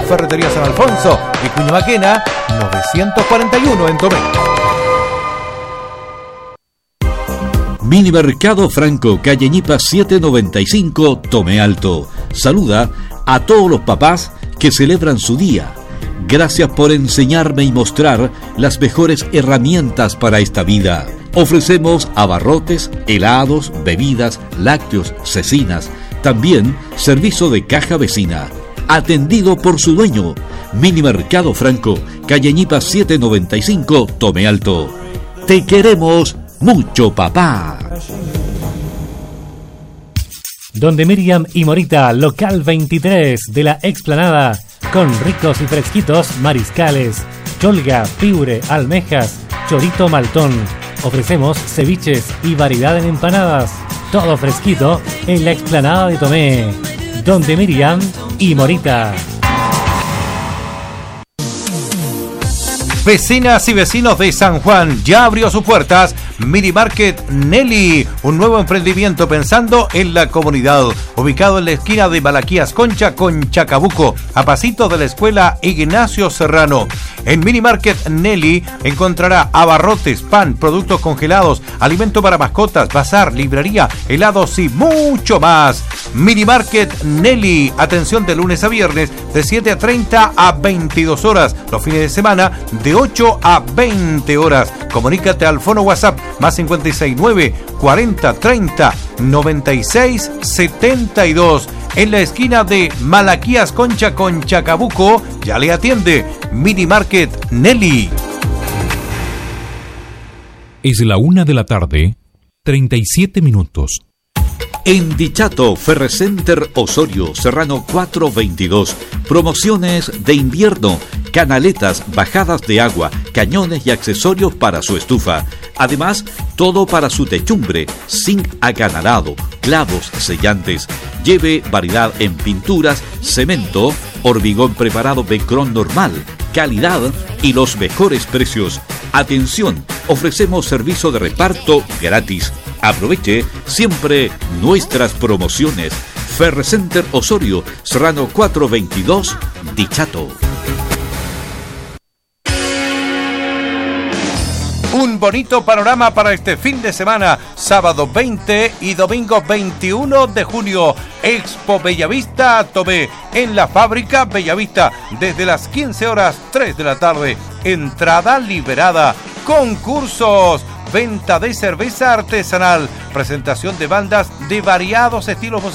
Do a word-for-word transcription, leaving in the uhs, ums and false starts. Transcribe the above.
Ferretería San Alfonso y Cuñamaquena novecientos cuarenta y uno en Tomé. Minimercado Franco, calle Ñipa setecientos noventa y cinco, Tomé Alto. Saluda a todos los papás que celebran su día. Gracias por enseñarme y mostrar las mejores herramientas para esta vida. Ofrecemos abarrotes, helados, bebidas, lácteos, cecinas. También servicio de caja vecina. Atendido por su dueño. Minimercado Franco, calle Ñipa setecientos noventa y cinco, Tomé Alto. Te queremos mucho, papá. Donde Miriam y Morita, local veintitrés de la Explanada, con ricos y fresquitos mariscales, cholga, piure, almejas, chorito maltón. Ofrecemos ceviches y variedad en empanadas. Todo fresquito en la Explanada de Tomé. Donde Miriam y Morita. Vecinas y vecinos de San Juan, ya abrió sus puertas Mini Market Nelly, un nuevo emprendimiento pensando en la comunidad, ubicado en la esquina de Malaquías Concha con Chacabuco, a pasitos de la escuela Ignacio Serrano. En Mini Market Nelly encontrará abarrotes, pan, productos congelados, alimento para mascotas, bazar, librería, helados y mucho más. Mini Market Nelly, atención de lunes a viernes de siete treinta a veintidós horas, los fines de semana de ocho a veinte horas. Comunícate al fono WhatsApp más cincuenta y seis nueve cuarenta treinta noventa y seis setenta y dos. En la esquina de Malaquías Concha con Chacabuco, ya le atiende Mini Market Nelly. Es la una de la tarde, treinta y siete minutos. En Dichato, Ferrecenter Osorio, Serrano cuatrocientos veintidós. Promociones de invierno, canaletas, bajadas de agua, cañones y accesorios para su estufa. Además, todo para su techumbre, zinc acanalado, clavos sellantes. Lleve variedad en pinturas, cemento, hormigón preparado Becron normal, calidad y los mejores precios. Atención, ofrecemos servicio de reparto gratis. Aproveche siempre nuestras promociones. Ferrecenter Osorio, Serrano cuatrocientos veintidós, Dichato. Un bonito panorama para este fin de semana, sábado veinte y domingo veintiuno de junio. Expo Bellavista Tomé, en la fábrica Bellavista, desde las quince horas tres de la tarde. Entrada liberada. Concursos, venta de cerveza artesanal, presentación de bandas de variados estilos musicales.